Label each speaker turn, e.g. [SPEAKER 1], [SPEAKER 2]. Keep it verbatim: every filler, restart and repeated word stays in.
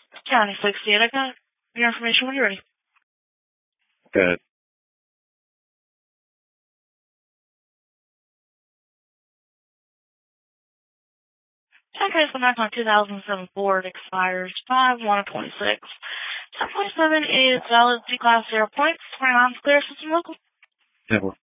[SPEAKER 1] County sixty-eight, I got your information when you're ready.
[SPEAKER 2] Good.
[SPEAKER 1] Okay, so back on two thousand seven Ford expires five one twenty-six. ten point seven is valid, G-Class zero points. twenty-nine is clear, system local.
[SPEAKER 2] Yeah,